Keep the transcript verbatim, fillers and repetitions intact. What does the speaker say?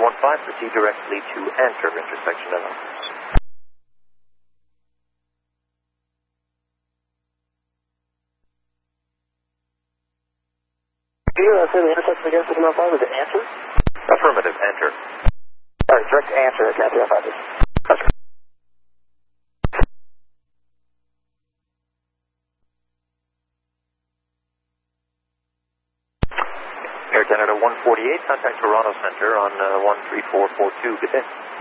one five, proceed directly to enter intersection of Elmhurst. Do you uh, say the intersection again for one five? Is it answer? Affirmative, enter. All right, direct answer at Kathy F five. Gotcha. Air Canada one forty-eight, contact Toronto Center on uh, one three four four two. Good day.